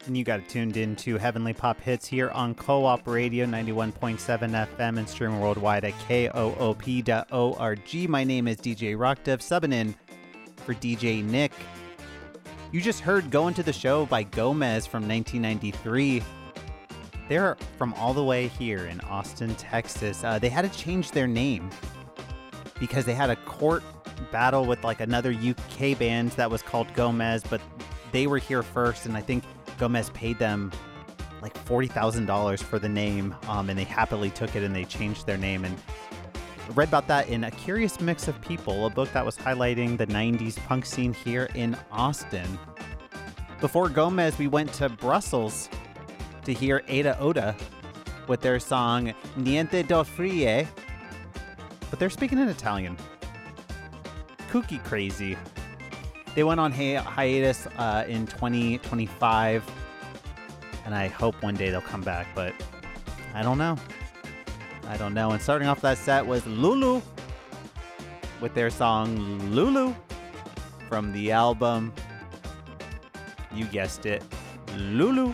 and you got it tuned into Heavenly Pop Hits here on Co-op Radio 91.7 FM and streaming worldwide at koop.org. My name is DJ Rockdev, subbing in for DJ Nick. You just heard Going to the Show by Gomez from 1993. They're from all the way here in Austin, Texas. They had to change their name because they had a court battle with like another UK band that was called Gomez, but they were here first, and I think Gomez paid them like $40,000 for the name, and they happily took it and they changed their name. And I read about that in A Curious Mix of People, a book that was highlighting the 90s punk scene here in Austin. Before Gomez, we went to Brussels to hear Ada Oda with their song Niente d'Offrire, but they're speaking in Italian. Kooky crazy. They went on hiatus in 2025, and I hope one day they'll come back, but I don't know. And starting off that set was Lulu with their song Lulu from the album, you guessed it, Lulu.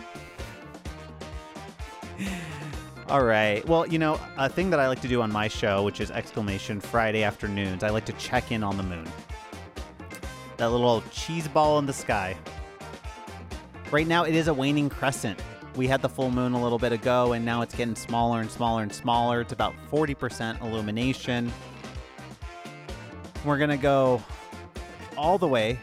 All right. Well, you know, a thing that I like to do on my show, which is Exclamation Friday afternoons, I like to check in on the moon. That little cheese ball in the sky. Right now, it is a waning crescent. We had the full moon a little bit ago, and now it's getting smaller and smaller and smaller. It's about 40% illumination. We're going to go all the way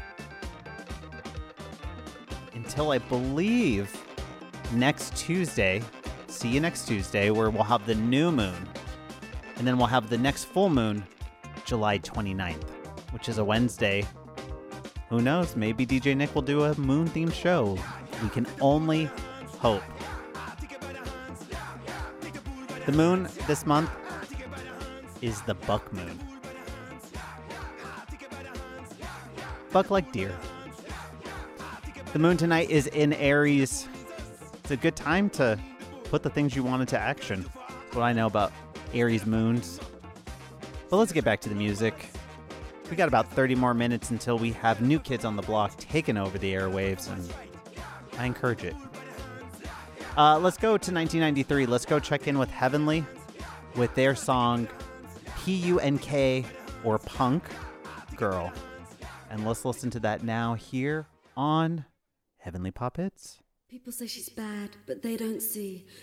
until I believe next Tuesday. See you next Tuesday, where we'll have the new moon. And then we'll have the next full moon, July 29th, which is a Wednesday. Who knows? Maybe DJ Nick will do a moon-themed show. We can only hope. The moon this month is the buck moon. Buck like deer. The moon tonight is in Aries. It's a good time to put the things you want into action. That's what I know about Aries moons. But let's get back to the music. We got about 30 more minutes until we have New Kids on the Block taking over the airwaves, and I encourage it. Let's go to 1993. Let's go check in with Heavenly with their song P-U-N-K, or Punk Girl. And let's listen to that now here on Heavenly Pop Hits. People say she's bad, but they don't see.